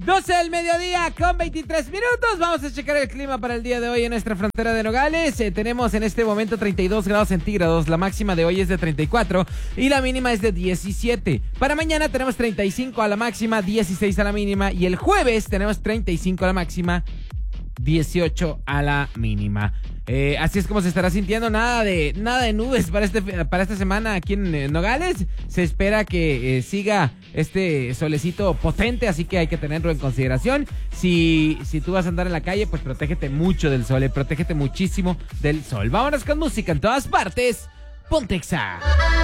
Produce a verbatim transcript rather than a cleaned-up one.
doce del mediodía con veintitrés minutos. Vamos a checar el clima para el día de hoy en nuestra frontera de Nogales. Eh, tenemos en este momento treinta y dos grados centígrados. La máxima de hoy es de treinta y cuatro y la mínima es de diecisiete. Para mañana tenemos treinta y cinco a la máxima, dieciséis a la mínima. Y el jueves tenemos treinta y cinco a la máxima, dieciocho a la mínima. Eh, así es como se estará sintiendo. Nada de nada de nubes para este para esta semana aquí en eh, Nogales. Se espera que eh, siga este solecito potente, así que hay que tenerlo en consideración. Si, si tú vas a andar en la calle, pues protégete mucho del sol, eh, protégete muchísimo del sol. Vámonos con música en todas partes. Ponte Exa.